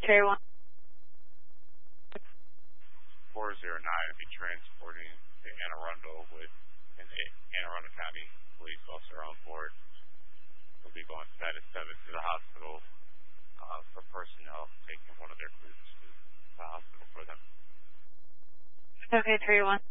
Cherry 1. 409 will be transporting to Anne Arundel with an Anne Arundel County police officer on board. We'll be going status 7 to the hospital for personnel, taking one of their groups to the hospital for them. Okay, Cherry 1.